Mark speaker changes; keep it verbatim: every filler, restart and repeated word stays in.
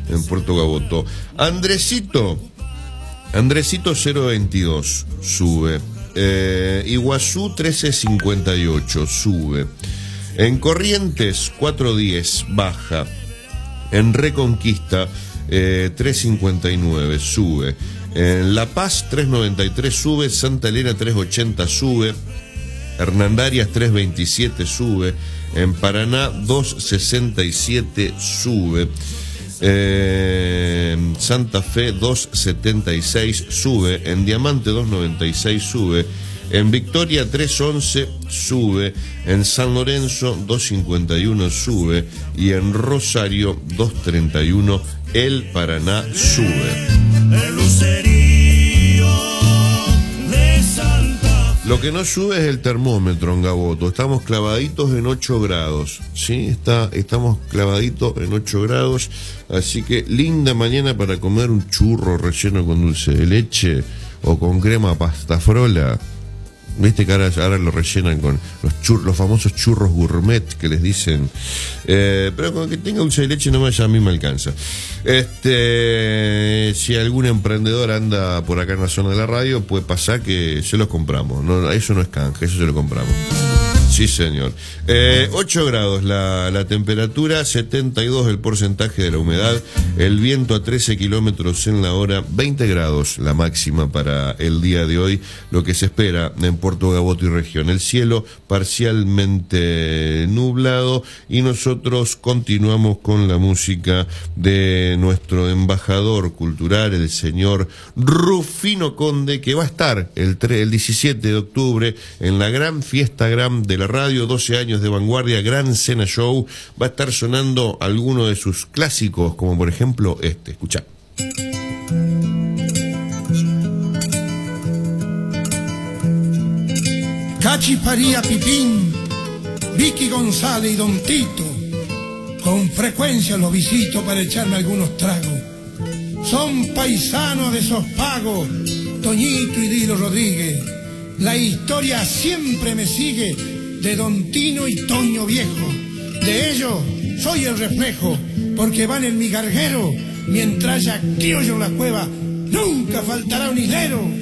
Speaker 1: en Puerto Gaboto. Andresito, Andresito cero veintidós, sube. Eh, Iguazú trece cincuenta y ocho, sube. En Corrientes cuatro diez, baja. En Reconquista eh, tres cincuenta y nueve, sube. En La Paz tres noventa y tres, sube. Santa Elena tres ochenta, sube. Hernandarias tres veintisiete, sube. En Paraná dos sesenta y siete, sube. Eh, Santa Fe dos setenta y seis, sube. En Diamante dos noventa y seis, sube. En Victoria tres once, sube. En San Lorenzo dos cincuenta y uno, sube. Y en Rosario dos treinta y uno, el Paraná sube.
Speaker 2: El lucerío de Santa Fe.
Speaker 1: Lo que no sube es el termómetro en Gaboto. Estamos clavaditos en ocho grados. ¿Sí? Está, estamos clavaditos en ocho grados. Así que linda mañana para comer un churro relleno con dulce de leche o con crema pastafrola. Viste que ahora, ahora lo rellenan con los churros, los famosos churros gourmet que les dicen. Eh, pero con que tenga dulce de leche nomás ya a mí me alcanza. Este, si algún emprendedor anda por acá en la zona de la radio, puede pasar que se los compramos. No, eso no es canje, eso se lo compramos. Sí, señor. Eh, ocho grados la, la temperatura, setenta y dos el porcentaje de la humedad, el viento a trece kilómetros en la hora, veinte grados la máxima para el día de hoy, lo que se espera en Puerto Gaboto y región. El cielo parcialmente nublado y nosotros continuamos con la música de nuestro embajador cultural, el señor Rufino Conde, que va a estar el, el diecisiete de octubre en la gran fiesta gran de la radio, doce años de vanguardia, gran cena show. Va a estar sonando alguno de sus clásicos, como por ejemplo este. Escuchá.
Speaker 3: Cachi Paría Pipín, Vicky González y Don Tito, con frecuencia los visito para echarme algunos tragos. Son paisanos de esos pagos, Toñito y Dilo Rodríguez. La historia siempre me sigue de Don Tino y Toño Viejo. De ellos soy el reflejo, porque van en mi garguero. Mientras haya criollo en la cueva, nunca faltará un hilero.